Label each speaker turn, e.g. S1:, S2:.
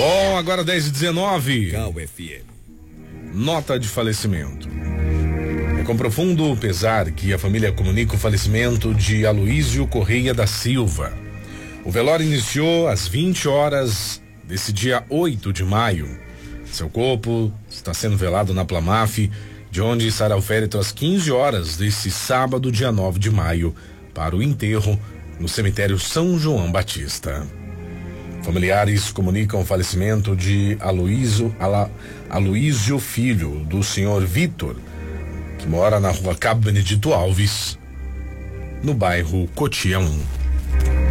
S1: Bom, agora 10h19.
S2: Cal FM.
S1: Nota de falecimento. É com profundo pesar que a família comunica o falecimento de Aloísio Correia da Silva. O velório iniciou às 20 horas desse dia 8 de maio. Seu corpo está sendo velado na Plamaf, de onde será o féretro às 15 horas desse sábado, dia 9 de maio, para o enterro no cemitério São João Batista. Familiares comunicam o falecimento de Aloísio, filho do senhor Vitor, que mora na rua Cabo Benedito Alves, no bairro Cotia 1.